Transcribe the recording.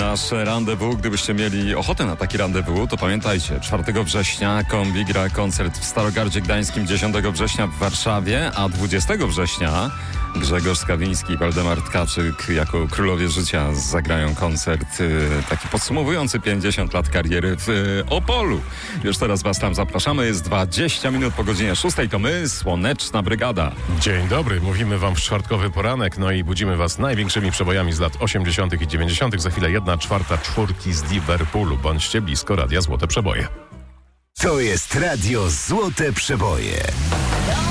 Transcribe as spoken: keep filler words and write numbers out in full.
nasze rendezvous. Gdybyście mieli ochotę na taki rendezvous, to pamiętajcie, czwartego września Kombi gra koncert w Starogardzie Gdańskim, dziesiątego września w Warszawie, a dwudziestego września Grzegorz Skawiński i Waldemar Tkaczyk jako królowie życia zagrają koncert y, taki podsumowujący pięćdziesiąt lat kariery w y, Opolu. Już teraz was tam zapraszamy. Jest dwadzieścia minut po godzinie szóstej. To my, Słoneczna Brygada. Dzień dobry, mówimy wam w czwartkowy poranek, no i budzimy was największymi przebojami z lat osiemdziesiątych i dziewięćdziesiątych. Za chwilę jedna czwarta czwórki z Liverpoolu. Bądźcie blisko Radia Złote Przeboje. To jest Radio Złote Przeboje.